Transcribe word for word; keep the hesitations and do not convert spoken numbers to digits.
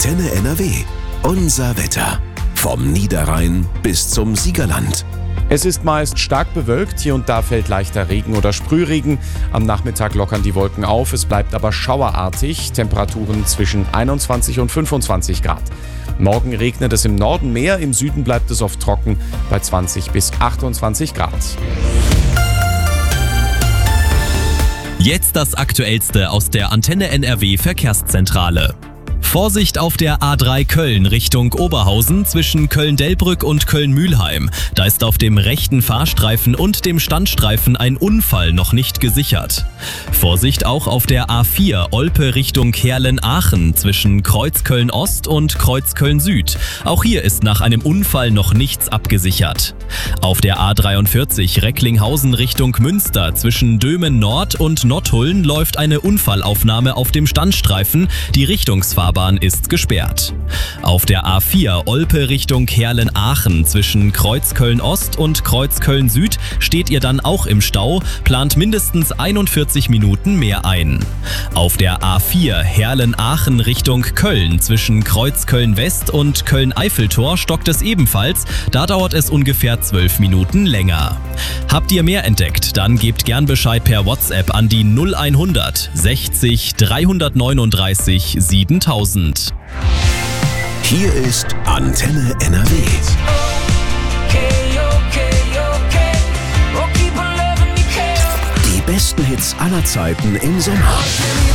Antenne N R W. Unser Wetter. Vom Niederrhein bis zum Siegerland. Es ist meist stark bewölkt, hier und da fällt leichter Regen oder Sprühregen. Am Nachmittag lockern die Wolken auf, es bleibt aber schauerartig, Temperaturen zwischen einundzwanzig und fünfundzwanzig Grad. Morgen regnet es im Norden mehr, im Süden bleibt es oft trocken bei zwanzig bis achtundzwanzig Grad. Jetzt das Aktuellste aus der Antenne N R W Verkehrszentrale. Vorsicht auf der A drei Köln Richtung Oberhausen zwischen Köln-Delbrück und Köln-Mühlheim. Da ist auf dem rechten Fahrstreifen und dem Standstreifen ein Unfall noch nicht gesichert. Vorsicht auch auf der A vier Olpe Richtung Herlen-Aachen zwischen Kreuzköln-Ost und Kreuzköln-Süd. Auch hier ist nach einem Unfall noch nichts abgesichert. Auf der A dreiundvierzig Recklinghausen Richtung Münster zwischen Dömen-Nord und Nottuln läuft eine Unfallaufnahme auf dem Standstreifen. Die Richtungsfahrbahn ist gesperrt. Auf der A vier Olpe Richtung Herlen-Aachen zwischen Kreuzköln-Ost und Kreuzköln-Süd steht ihr dann auch im Stau, plant mindestens einundvierzig Minuten mehr ein. Auf der A vier Herlen-Aachen Richtung Köln zwischen Kreuzköln-West und Köln-Eiffeltor stockt es ebenfalls, da dauert es ungefähr zwölf Minuten länger. Habt ihr mehr entdeckt, dann gebt gern Bescheid per WhatsApp an die null hundert sechzig dreihundertneununddreißig siebentausend. Hier ist Antenne N R W. Die besten Hits aller Zeiten im Sommer.